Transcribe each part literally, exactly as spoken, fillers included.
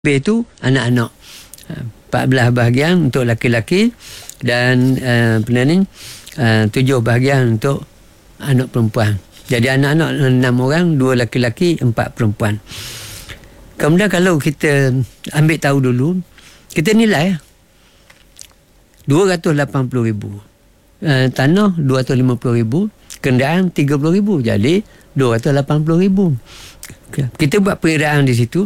B itu anak-anak. empat belas bahagian untuk laki-laki dan uh, apa ni uh, tujuh bahagian untuk anak perempuan. Jadi anak-anak enam orang, dua laki-laki, empat perempuan. Kemudian kalau kita ambil tahu dulu, kita nilai dua ratus lapan puluh ribu. Uh, tanah dua ratus lima puluh ribu, kenderaan tiga puluh ribu. Jadi dua ratus lapan puluh ribu. Kita buat perkiraan di situ.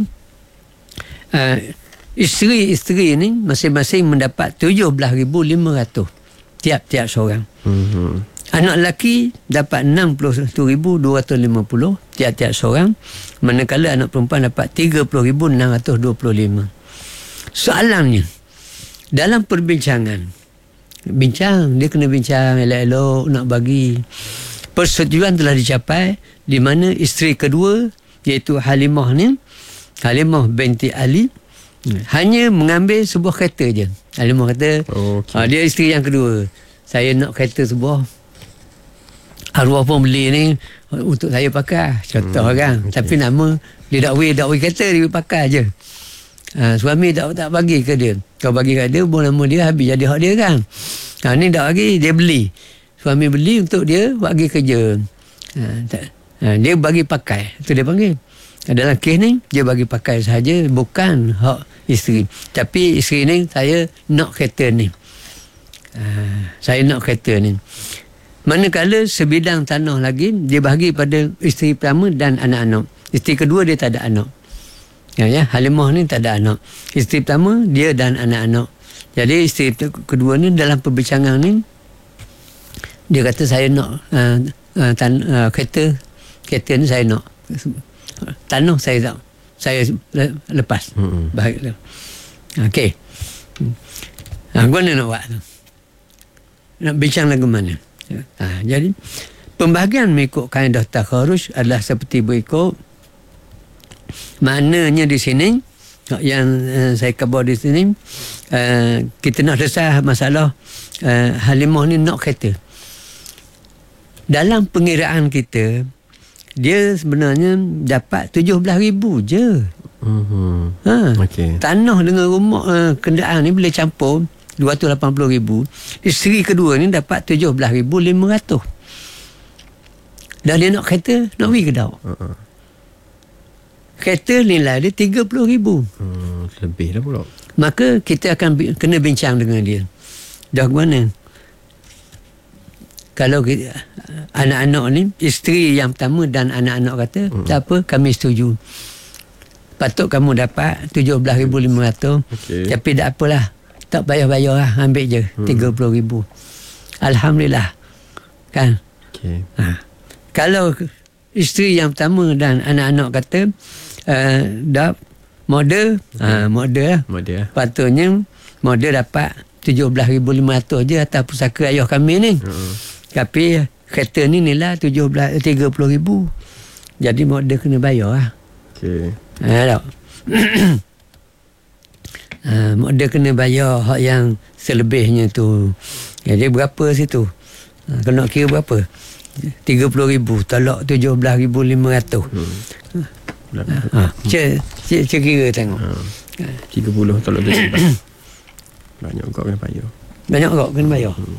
Uh, isteri-isteri ini masing-masing mendapat tujuh belas ribu lima ratus tiap-tiap seorang. Mm-hmm. Anak lelaki dapat enam puluh satu ribu dua ratus lima puluh tiap-tiap seorang, manakala anak perempuan dapat tiga puluh ribu enam ratus dua puluh lima. Soalannya, dalam perbincangan, bincang, dia kena bincang elok-elok nak bagi. Persetujuan telah dicapai di mana isteri kedua iaitu Halimah ni, Halimah binti Ali, hanya mengambil sebuah kereta je. Halimah kata, okay. uh, dia isteri yang kedua, saya nak kereta sebuah, arwah pun beli ni untuk saya pakai, contoh hmm, kan. Okay. Tapi nama dia dakwi, dakwi kereta dia pakai je. Uh, suami tak tak bagi ke dia. Kau bagi kat dia, pun nama dia habis jadi hak dia kan. Ha, ni tak bagi, dia beli. Suami beli untuk dia bagi kerja. Uh, tak, uh, dia bagi pakai, itu dia panggil. Dalam kes ni, dia bagi pakai sahaja, bukan hak isteri. Tapi isteri ni, saya nak kereta ni. Uh, saya nak kereta ni. Manakala sebidang tanah lagi, dia bagi pada isteri pertama dan anak-anak. Isteri kedua, dia tak ada anak. Ya, ya, Halimah ni tak ada anak. Isteri pertama, dia dan anak-anak. Jadi, isteri kedua ni, dalam perbincangan ni, dia kata, saya nak uh, uh, tan- uh, kereta, kereta ni saya nak. Tanah saya tak, saya lepas. Mm-hmm. Baik. Okey. Ha, gua nak buat tu. Nak bincang lagu mana? Ha, jadi pembahagian mengikut kaedah takharuj adalah seperti berikut. Maknanya di sini yang uh, saya khabar di sini, uh, kita nak selesai masalah uh, Halimah ni nak kereta. Dalam pengiraan kita, dia sebenarnya dapat tujuh belas ribu je. Mm-hmm. Ha. Okay. Tanah dengan rumah, uh, kenderaan ni boleh campur dua ratus lapan puluh ribu. Isteri kedua ni dapat tujuh belas ribu lima ratus. Dan dia nak kereta, nak pergi ke tak? Uh-huh. Kereta nilai dia tiga puluh ribu. Hmm, lebih dah pula. Maka kita akan bi- kena bincang dengan dia. Dah mana? Kalau kita, anak-anak ni, isteri yang pertama dan anak-anak kata, hmm. tak apa, kami setuju. Patut kamu dapat tujuh belas ribu lima ratus. Okay. Tapi tak apalah, tak bayar-bayar lah, ambil je hmm. tiga puluh ribu. Alhamdulillah. Kan? Okay. Ha. Kalau isteri yang pertama dan anak-anak kata, uh, dah model, okay. ha, model lah. Model. Patutnya model dapat tujuh belas ribu lima ratus je atas pusaka ayah kami ni. Hmm. Tapi kereta ni nilai tujuh belas, tiga puluh ribu. Jadi model kena bayar lah. Okey. Ha, tak? ha, model kena bayar hak yang selebihnya tu. Jadi berapa situ? Ha, kena kira berapa? tiga puluh ribu. Tolak tujuh belas ribu lima ratus. Hmm. Ha, cik, cik, cik kira tengok. Ha. tiga puluh tolak tujuh belas. Banyak kau kena bayar. Banyak kau kena bayar. Hmm.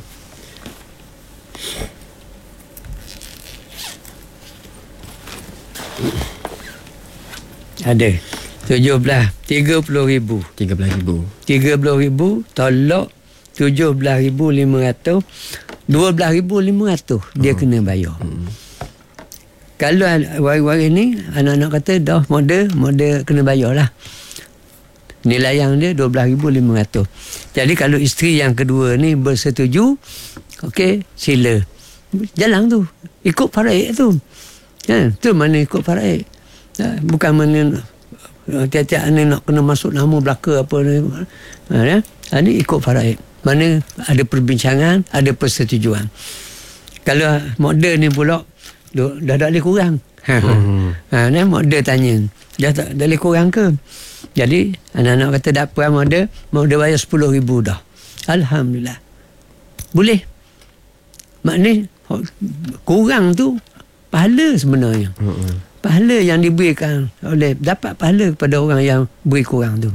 Ada tujuh belas, tiga puluh ribu. Tiga belas ribu. Tiga puluh ribu tolak tujuh belas ribu lima ratus, dua belas ribu lima ratus dia hmm. kena bayar. Hmm. Kalau waris-waris ni anak-anak kata dah model, model kena bayar lah. Nilai yang dia dua belas ribu lima ratus. Jadi kalau isteri yang kedua ni bersetuju, okey, sila. Jalan tu. Ikut faraid tu. Ha, tu mana ikut faraid. Ha, bukan mana tiap-tiap ni nak kena masuk nama belaka apa ni. Ha, ya? Ha, ni ikut faraid. Mana ada perbincangan, ada persetujuan. Kalau model ni pula dah, dah tak boleh kurang. Ha, hmm. ha, ni model tanya, dah tak, tak boleh kurang ke? Jadi anak-anak kata tak apa model, model bayar sepuluh ribu dah. Alhamdulillah. Boleh. Maknanya kurang tu pahala sebenarnya. Hmm. pahala yang diberikan oleh dapat pahala kepada orang yang beri kurang tu.